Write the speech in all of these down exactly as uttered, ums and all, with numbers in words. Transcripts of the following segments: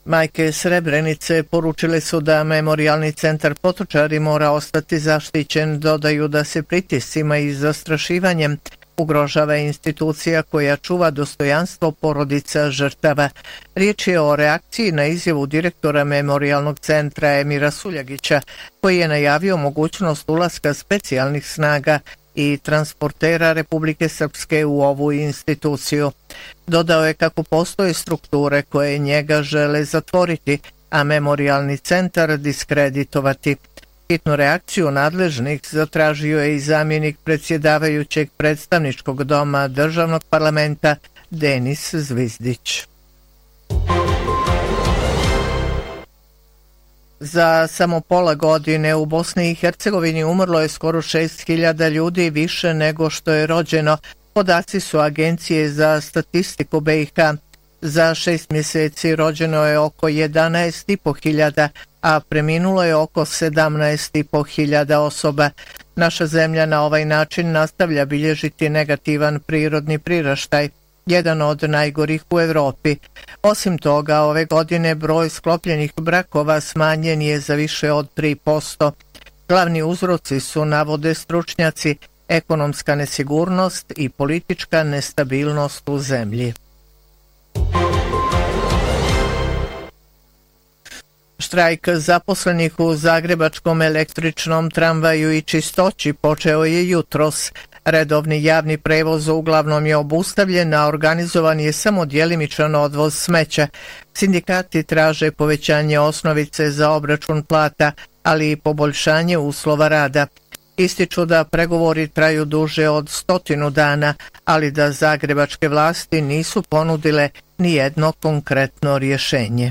Majke Srebrenice poručile su da Memorijalni centar Potočari mora ostati zaštićen, dodaju da se pritiscima i zastrašivanjem ugrožava institucija koja čuva dostojanstvo porodica žrtava. Riječ je o reakciji na izjavu direktora Memorijalnog centra Emira Suljagića, koji je najavio mogućnost ulaska specijalnih snaga i transportera Republike Srpske u ovu instituciju. Dodao je kako postoje strukture koje njega žele zatvoriti, a Memorijalni centar diskreditovati. Hitnu reakciju nadležnih zatražio je i zamjenik predsjedavajućeg predstavničkog doma državnog parlamenta Denis Zvizdić. Za samo pola godine u Bosni i Hercegovini umrlo je skoro šest hiljada ljudi više nego što je rođeno. Podaci su Agencije za statistiku B i H. Za šest mjeseci rođeno je oko jedanaest i po hiljada, a preminulo je oko sedamnaest i po hiljada osoba. Naša zemlja na ovaj način nastavlja bilježiti negativan prirodni priraštaj, jedan od najgorih u Evropi. Osim toga, ove godine broj sklopljenih brakova smanjen je za više od tri posto. Glavni uzroci su, navode stručnjaci, ekonomska nesigurnost i politička nestabilnost u zemlji. Štrajk zaposlenih u zagrebačkom električnom tramvaju i čistoći počeo je jutros. Redovni javni prevoz uglavnom je obustavljen, a organizovan je samo djelimičan odvoz smeća. Sindikati traže povećanje osnovice za obračun plata, ali i poboljšanje uslova rada. Ističu da pregovori traju duže od stotinu dana, ali da zagrebačke vlasti nisu ponudile ni jedno konkretno rješenje.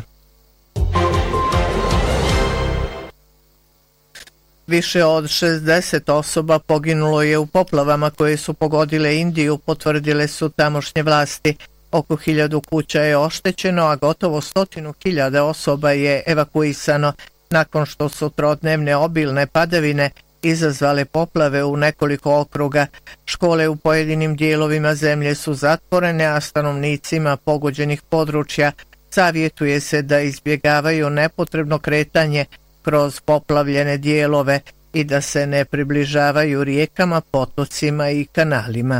Više od šezdeset osoba poginulo je u poplavama koje su pogodile Indiju, potvrdile su tamošnje vlasti. Oko hiljadu kuća je oštećeno, a gotovo stotinu hiljada osoba je evakuisano nakon što su trodnevne obilne padavine izazvale poplave u nekoliko okruga. Škole u pojedinim dijelovima zemlje su zatvorene, a stanovnicima pogođenih područja savjetuje se da izbjegavaju nepotrebno kretanje kroz poplavljene dijelove i da se ne približavaju rijekama, potocima i kanalima.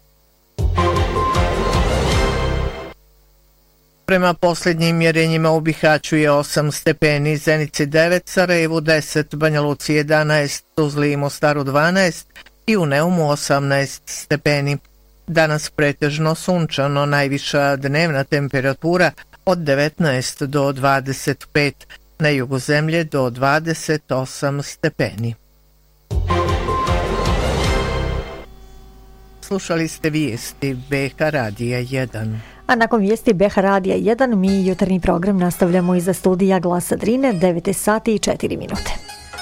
Prema posljednjim mjerenjima u Bihaću je osam stepeni, Zenici devet, Sarajevu deset, Banja Luci jedanaest, Tuzli i Mostaru dvanaest i u Neumu osamnaest stepeni. Danas pretežno sunčano, najviša dnevna temperatura od devetnaest do dvadeset pet, na jugu zemlje do dvadeset osam stepeni. Slušali ste vijesti B H Radija jedan. A nakon vijesti B H Radija jedan mi jutarnji program nastavljamo iza studija Glasa Drine, devet sati i četiri minute.